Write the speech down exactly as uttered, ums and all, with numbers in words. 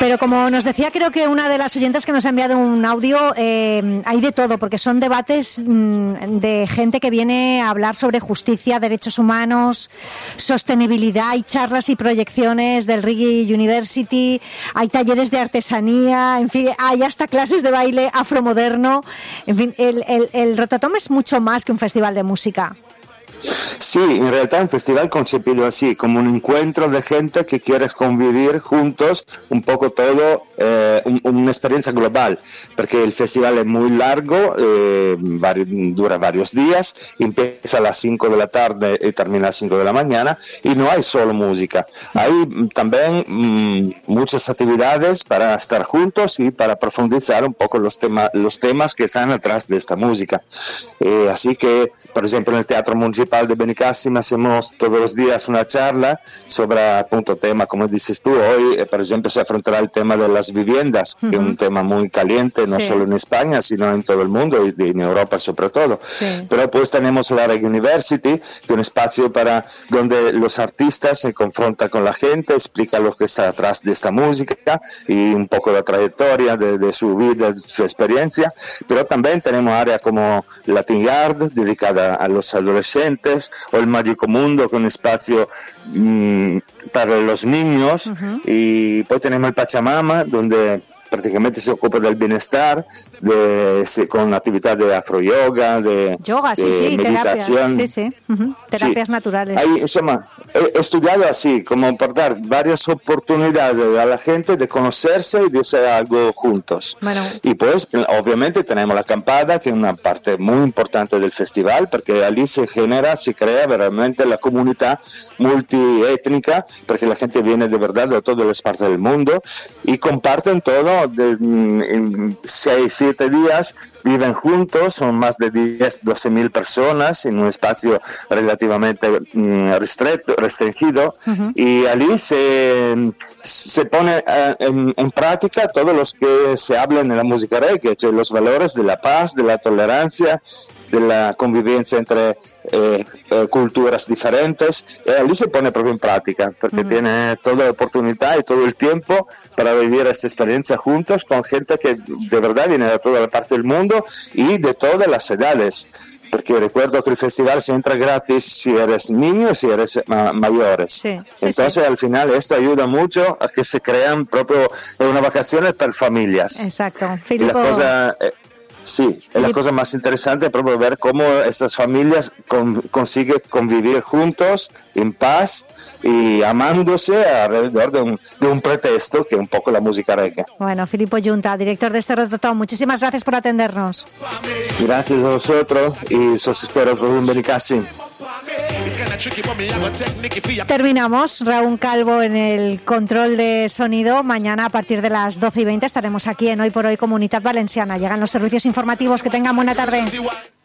Pero como nos decía, creo que una de las oyentes que nos ha enviado un audio, eh, hay de todo, porque son debates mmm, de gente que viene a hablar sobre justicia, derechos humanos, sostenibilidad, hay charlas y proyecciones del Reggae University, hay talleres de artesanía, en fin, hay hasta clases de baile afromoderno. En fin, el, el, el Rototom es mucho más que un festival de música. Sí, en realidad un festival concebido así, como un encuentro de gente que quiere convivir juntos un poco todo, eh, un, una experiencia global, porque el festival es muy largo, eh, vari, dura varios días, empieza a las cinco de la tarde y termina a las cinco de la mañana, y no hay solo música, hay también mmm, muchas actividades para estar juntos y para profundizar un poco los, tema, los temas que están atrás de esta música. Eh, así que, por ejemplo, en el Teatro Municipal de Benicassim hacemos todos los días una charla sobre punto tema, como dices tú, hoy eh, por ejemplo se afrontará el tema de las viviendas, uh-huh. que es un tema muy caliente, no sí. solo en España, sino en todo el mundo y en Europa sobre todo. Sí. Pero pues tenemos la Reggae University, que es un espacio para donde los artistas se confrontan con la gente, explican lo que está atrás de esta música y un poco la trayectoria de, de su vida, de su experiencia, pero también tenemos áreas como Latin Yard, dedicada a los adolescentes, o el Mágico Mundo, con espacio mmm, para los niños, uh-huh. y pues tenemos el Pachamama, donde prácticamente se ocupa del bienestar, de, con actividad de afro-yoga, de, yoga, sí, de sí, meditación. Terapias, sí, sí. Uh-huh. Terapias sí. naturales. Ahí, insomma, he estudiado así, como por dar varias oportunidades a la gente de conocerse y de hacer algo juntos. Bueno. Y pues, obviamente, tenemos la acampada, que es una parte muy importante del festival, porque allí se genera, se crea realmente la comunidad multiétnica, porque la gente viene de verdad de todas las partes del mundo y comparten todo de, en seis, siete días, viven juntos, son más de diez, doce mil personas en un espacio relativamente mm, restreto, restringido, uh-huh. y allí se, se pone uh, en, en práctica todo lo que se habla en la música reggae, cioè los valores de la paz, de la tolerancia, de la convivencia entre eh, eh, culturas diferentes, y allí se pone proprio en práctica, porque uh-huh. tiene toda la oportunidad y todo el tiempo para vivir esta experiencia juntos con gente que de verdad viene de toda la parte del mundo y de todas las edades. Porque recuerdo que el festival se entra gratis si eres niño y si eres ma- mayores. Sí, sí, Entonces, sí. al final, esto ayuda mucho a que se crean proprio unas vacaciones para familias. Exacto. Filippo... Y la cosa... Eh, Sí, es la cosa más interesante, proprio ver cómo estas familias con, consiguen convivir juntos, en paz y amándose alrededor de un, de un pretexto que es un poco la música reggae. Bueno, Filippo Giunta, director de este Rototom, muchísimas gracias por atendernos. Gracias a vosotros y os espero en Benicassim. Terminamos. Raúl Calvo en el control de sonido. Mañana a partir de las doce y veinte estaremos aquí en Hoy por Hoy Comunitat Valenciana. Llegan los servicios informativos. Que tengan buena tarde.